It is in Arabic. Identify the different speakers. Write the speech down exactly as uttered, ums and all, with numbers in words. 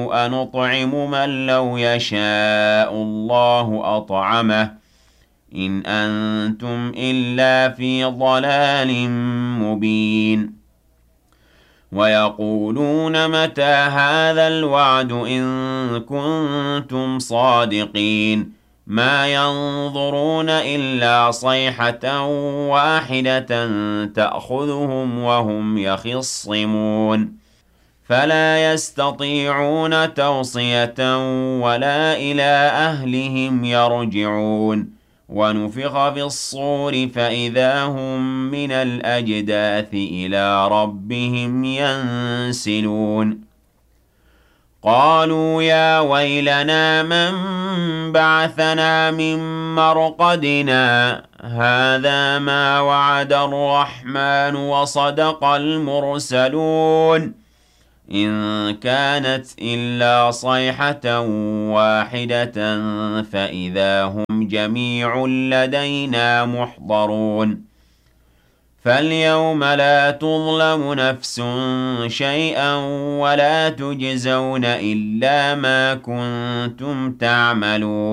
Speaker 1: أنطعم من لو يشاء الله أطعمه إن أنتم إلا في ضلال مبين ويقولون متى هذا الوعد إن كنتم صادقين ما ينظرون إلا صيحة واحدة تأخذهم وهم يخصمون فلا يستطيعون توصية ولا إلى أهلهم يرجعون ونفخ في الصور فإذا هم من الأجداث إلى ربهم ينسلون قالوا يا ويلنا من بعثنا من مرقدنا هذا ما وعد الرحمن وصدق المرسلون إن كانت إلا صيحة واحدة فإذا هم جميع لدينا محضرون فاليوم لا تظلم نفس شيئا ولا تجزون إلا ما كنتم تعملون